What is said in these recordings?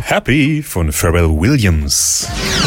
Happy von Pharrell Williams.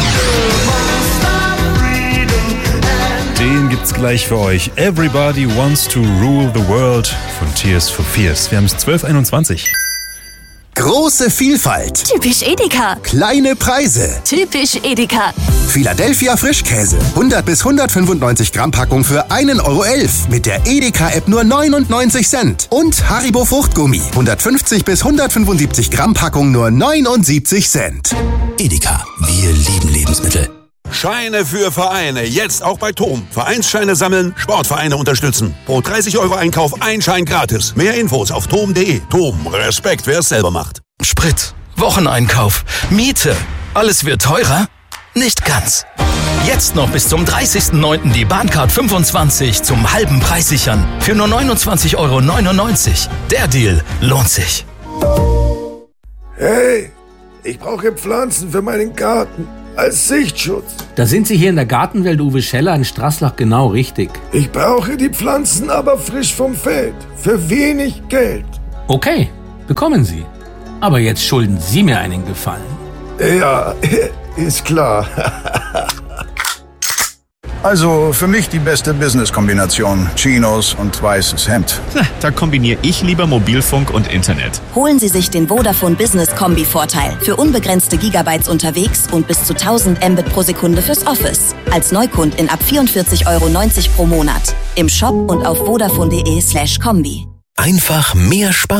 Den gibt's gleich für euch. Everybody Wants to Rule the World von Tears for Fears. Wir haben es 12:21. Große Vielfalt. Typisch Edeka. Kleine Preise. Typisch Edeka. Philadelphia Frischkäse. 100 bis 195 Gramm Packung für 1,11 € mit der Edeka-App nur 99 Cent. Und Haribo Fruchtgummi. 150 bis 175 Gramm Packung nur 79 Cent. Edeka. Wir lieben Lebensmittel. Scheine für Vereine, jetzt auch bei TOM. Vereinsscheine sammeln, Sportvereine unterstützen. Pro 30 € Einkauf ein Schein gratis. Mehr Infos auf tom.de. TOM, Respekt, wer es selber macht. Sprit, Wocheneinkauf, Miete, alles wird teurer? Nicht ganz. Jetzt noch bis zum 30.09. die Bahncard 25 zum halben Preis sichern. Für nur 29,99 €. Der Deal lohnt sich. Hey, ich brauche Pflanzen für meinen Garten. Als Sichtschutz. Da sind Sie hier in der Gartenwelt Uwe Scheller in Straßlach genau richtig. Ich brauche die Pflanzen aber frisch vom Feld. Für wenig Geld. Okay, bekommen Sie. Aber jetzt schulden Sie mir einen Gefallen. Ja, ist klar. Also für mich die beste Business-Kombination. Chinos und weißes Hemd. Da kombiniere ich lieber Mobilfunk und Internet. Holen Sie sich den Vodafone Business Kombi-Vorteil. Für unbegrenzte Gigabytes unterwegs und bis zu 1000 Mbit pro Sekunde fürs Office. Als Neukundin ab 44,90 € pro Monat. Im Shop und auf vodafone.de/kombi. Einfach mehr Spaß.